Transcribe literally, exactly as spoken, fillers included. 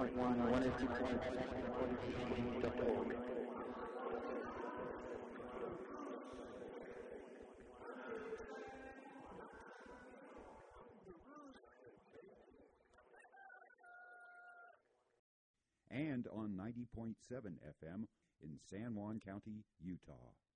point one, one oh two point seven dot org. And on ninety point seven F M in San Juan County, Utah.